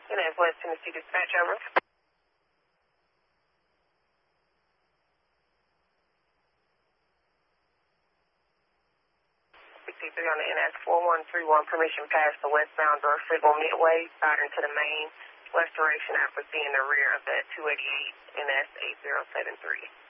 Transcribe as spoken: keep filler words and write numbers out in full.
And as West Tennessee Dispatch, over. sixty-three on the N S four one three one, permission past the westbound Burfleet Midway, starting to the main. Restoration after seeing the rear of the two eighty-eight N S eight zero seven three.